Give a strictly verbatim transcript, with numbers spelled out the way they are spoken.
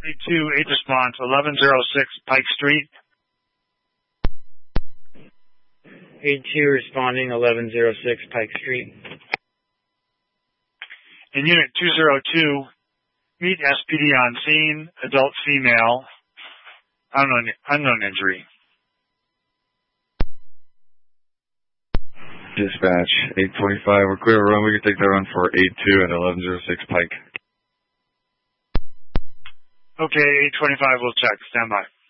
eight two, eight response, eleven oh six Pike Street. eight two responding, eleven oh six Pike Street. In Unit two oh two, meet S P D on scene, adult female, unknown, unknown injury. Dispatch, eight twenty-five, we're clear to run. We can take that run for eight two at eleven oh six Pike. Okay, eight twenty-five, we'll check. Stand by.